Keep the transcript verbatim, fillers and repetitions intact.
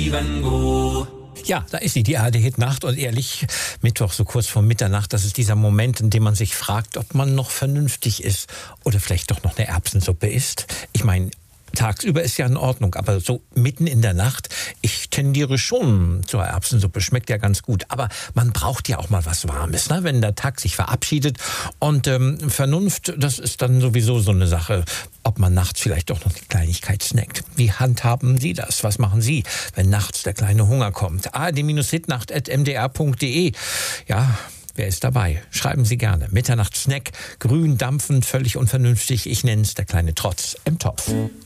Go. Ja, da ist sie, die A R D-Hit-Nacht. Und ehrlich, Mittwoch so kurz vor Mitternacht, das ist dieser Moment, in dem man sich fragt, ob man noch vernünftig ist oder vielleicht doch noch eine Erbsensuppe isst. Ich meine, tagsüber ist ja in Ordnung, aber so mitten in der Nacht, ich tendiere schon zur Erbsensuppe, schmeckt ja ganz gut. Aber man braucht ja auch mal was Warmes, ne? Wenn der Tag sich verabschiedet. Und ähm, Vernunft, das ist dann sowieso so eine Sache, ob man nachts vielleicht doch noch eine Kleinigkeit snackt. Wie handhaben Sie das? Was machen Sie, wenn nachts der kleine Hunger kommt? a r d hitnacht at m d r punkt d e. Ja, wer ist dabei? Schreiben Sie gerne. Mitternachtssnack, grün, dampfend, völlig unvernünftig. Ich nenne es der kleine Trotz im Topf.